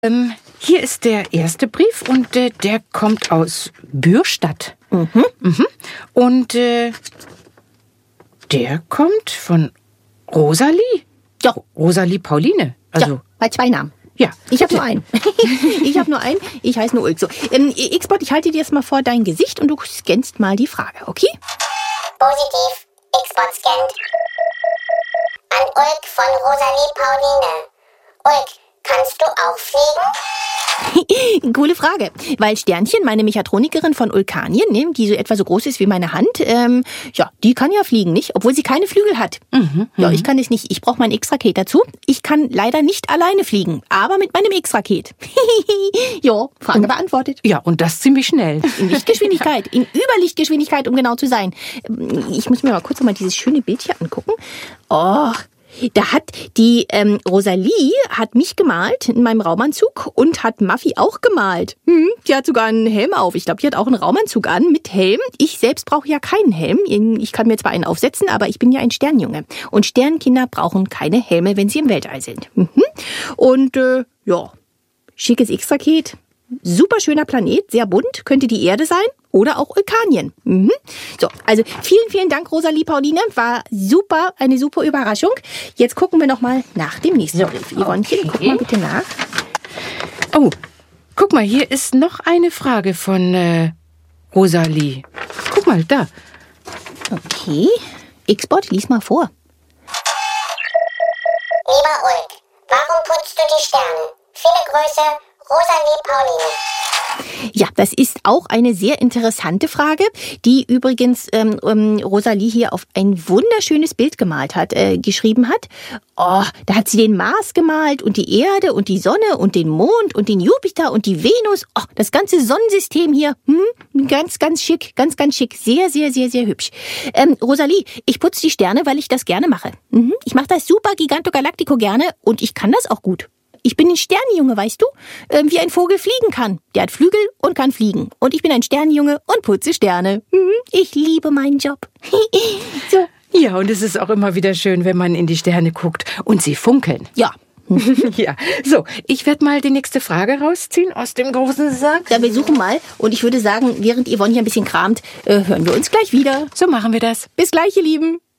Hier ist der erste Brief und der kommt aus Bürstadt. Und der kommt von Rosalie. Ja. Rosalie Pauline. Also, ja, bei 2 Namen. Ja. Ich habe nur einen. Ich heiße nur Ulk. So, X-Bot, ich halte dir jetzt mal vor dein Gesicht und du scannst mal die Frage, okay? Positiv. X-Bot scannt. An Ulk von Rosalie Pauline. Ulk, kannst du auch fliegen? Coole Frage, weil Sternchen, meine Mechatronikerin von Ulkanien, die so etwa so groß ist wie meine Hand, die kann ja fliegen, nicht? Obwohl sie keine Flügel hat. Ja, ich kann es nicht. Ich brauche mein X-Raket dazu. Ich kann leider nicht alleine fliegen, aber mit meinem X-Raket. Ja, Frage beantwortet. ja, und das ziemlich schnell. In Lichtgeschwindigkeit, in Überlichtgeschwindigkeit, um genau zu sein. Ich muss mir mal kurz mal dieses schöne Bild hier angucken. Oh, da hat die Rosalie hat mich gemalt in meinem Raumanzug und hat Muffy auch gemalt. Die hat sogar einen Helm auf. Ich glaube, die hat auch einen Raumanzug an mit Helm. Ich selbst brauche ja keinen Helm. Ich kann mir zwar einen aufsetzen, aber ich bin ja ein Sternjunge. Und Sternkinder brauchen keine Helme, wenn sie im Weltall sind. Und schickes X-Raket. Super schöner Planet, sehr bunt, könnte die Erde sein oder auch Ulkanien. So, also vielen, vielen Dank, Rosalie Pauline. War super, eine super Überraschung. Jetzt gucken wir noch mal nach dem nächsten Brief. Yvonnchen, guck mal bitte nach. Oh, guck mal, hier ist noch eine Frage von Rosalie. Guck mal, da. Okay, X-Bot, lies mal vor. Lieber Ulk, warum putzt du die Sterne? Viele Grüße, Rosalie Pauline. Ja, das ist auch eine sehr interessante Frage, die übrigens Rosalie hier auf ein wunderschönes Bild gemalt hat, geschrieben hat. Oh, da hat sie den Mars gemalt und die Erde und die Sonne und den Mond und den Jupiter und die Venus. Oh, das ganze Sonnensystem hier. Ganz, ganz schick, ganz, ganz schick. Sehr, sehr, sehr, sehr hübsch. Rosalie, ich putze die Sterne, weil ich das gerne mache. Ich mache das super Giganto Galactico gerne und ich kann das auch gut. Ich bin ein Sternenjunge, weißt du? Wie ein Vogel fliegen kann. Der hat Flügel und kann fliegen. Und ich bin ein Sternenjunge und putze Sterne. Ich liebe meinen Job. So. Ja, und es ist auch immer wieder schön, wenn man in die Sterne guckt und sie funkeln. Ja. Ja, so, ich werde mal die nächste Frage rausziehen aus dem großen Sack. Ja, wir suchen mal. Und ich würde sagen, während Yvonne hier ein bisschen kramt, hören wir uns gleich wieder. So machen wir das. Bis gleich, ihr Lieben.